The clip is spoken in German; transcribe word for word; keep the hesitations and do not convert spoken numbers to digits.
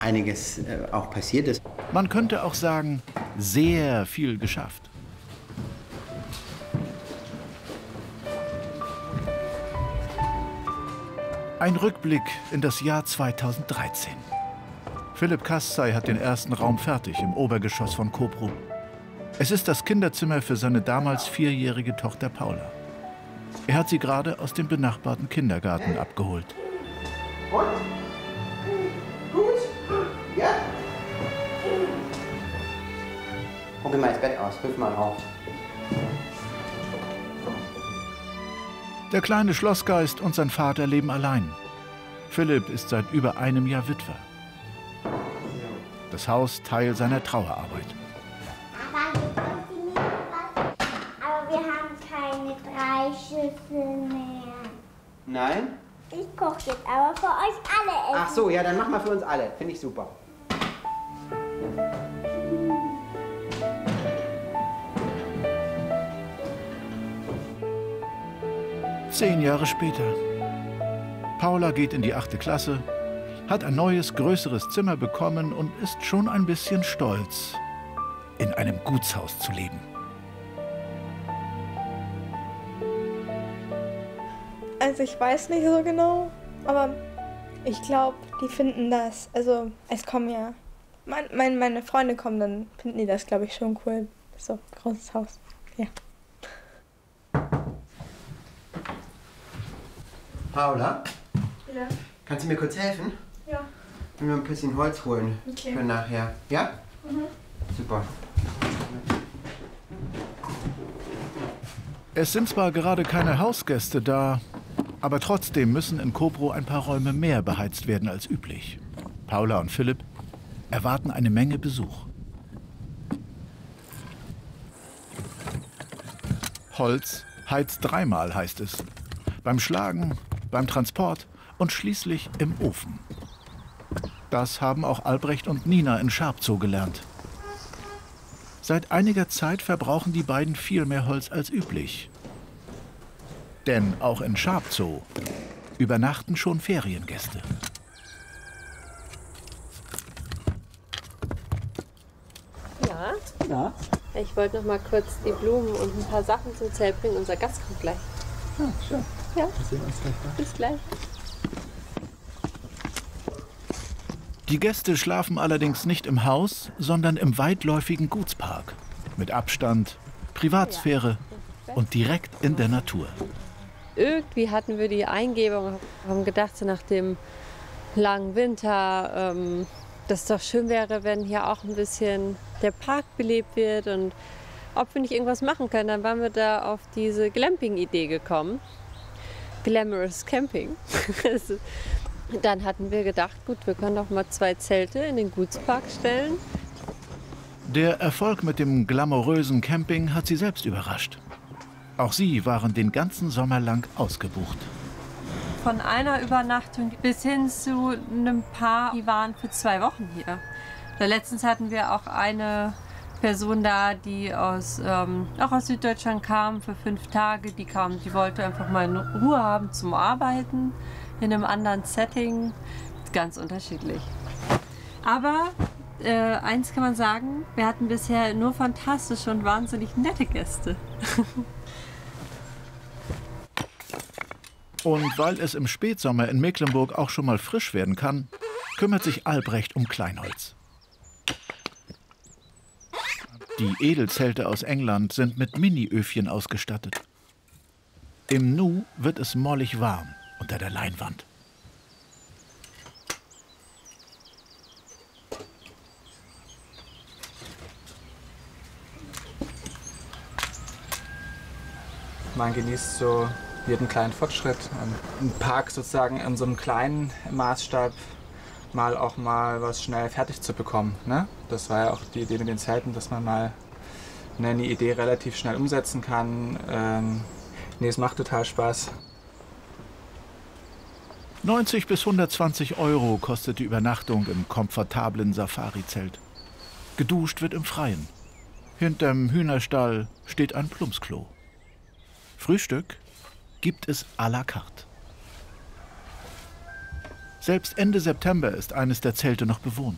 einiges äh, auch passiert ist. Man könnte auch sagen, sehr viel geschafft. Ein Rückblick in das Jahr zweitausenddreizehn. Philipp Kaszai hat den ersten Raum fertig im Obergeschoss von Cobro. Es ist das Kinderzimmer für seine damals vierjährige Tochter Paula. Er hat sie gerade aus dem benachbarten Kindergarten abgeholt. Und? Gut? Ja? Guck mal ins Bett aus, rüff mal auf. Der kleine Schlossgeist und sein Vater leben allein. Philipp ist seit über einem Jahr Witwer. Das Haus Teil seiner Trauerarbeit. Aber wir haben keine drei Schüsseln mehr. Nein? Ich koche jetzt aber für euch alle essen. Ach so, ja, dann mach mal für uns alle. Finde ich super. Zehn Jahre später. Paula geht in die achte Klasse, hat ein neues, größeres Zimmer bekommen und ist schon ein bisschen stolz, in einem Gutshaus zu leben. Also ich weiß nicht so genau, aber ich glaube, die finden das, also es kommen ja, mein, mein, meine Freunde kommen, dann finden die das, glaube ich, schon cool. So, großes Haus, ja. Paula? Ja. Kannst du mir kurz helfen? Ja. Ich will mir ein bisschen Holz holen Okay. für nachher. Ja? Mhm. Super. Es sind zwar gerade keine Hausgäste da, aber trotzdem müssen in Cobro ein paar Räume mehr beheizt werden als üblich. Paula und Philipp erwarten eine Menge Besuch. Holz heizt dreimal, heißt es. Beim Schlagen, beim Transport und schließlich im Ofen. Das haben auch Albrecht und Nina in Scharpzow gelernt. Seit einiger Zeit verbrauchen die beiden viel mehr Holz als üblich. Denn auch in Scharpzow übernachten schon Feriengäste. Ja, Ja, ich wollte noch mal kurz die Blumen und ein paar Sachen zum Zelt bringen. Unser Gast kommt gleich. ja schön. Ja, Wir sehen uns gleich mal. bis gleich. Die Gäste schlafen allerdings nicht im Haus, sondern im weitläufigen Gutspark. Mit Abstand, Privatsphäre und direkt in der Natur. Irgendwie hatten wir die Eingebung, haben gedacht, so nach dem langen Winter, ähm, dass es doch schön wäre, wenn hier auch ein bisschen der Park belebt wird und ob wir nicht irgendwas machen können. Dann waren wir da auf diese Glamping-Idee gekommen. Glamorous Camping. Dann hatten wir gedacht, gut, wir können doch mal zwei Zelte in den Gutspark stellen. Der Erfolg mit dem glamourösen Camping hat sie selbst überrascht. Auch sie waren den ganzen Sommer lang ausgebucht. Von einer Übernachtung bis hin zu einem Paar, die waren für zwei Wochen hier. Da letztens hatten wir auch eine Person da, die aus, ähm, auch aus Süddeutschland kam für fünf Tage. Die kam, die wollte einfach mal Ruhe haben zum Arbeiten in einem anderen Setting. Ganz unterschiedlich. Aber äh, eins kann man sagen, wir hatten bisher nur fantastische und wahnsinnig nette Gäste. Und weil es im Spätsommer in Mecklenburg auch schon mal frisch werden kann, kümmert sich Albrecht um Kleinholz. Die Edelzelte aus England sind mit Mini-Öfchen ausgestattet. Im Nu wird es mollig warm unter der Leinwand. Man genießt so jeden kleinen Fortschritt. Im Park sozusagen in so einem kleinen Maßstab mal auch mal was schnell fertig zu bekommen. Ne? Das war ja auch die Idee mit den Zelten, dass man mal eine Idee relativ schnell umsetzen kann. Ähm, nee, es macht total Spaß. neunzig bis hundertzwanzig Euro kostet die Übernachtung im komfortablen Safari-Zelt. Geduscht wird im Freien. Hinterm Hühnerstall steht ein Plumpsklo. Frühstück gibt es à la carte. Selbst Ende September ist eines der Zelte noch bewohnt.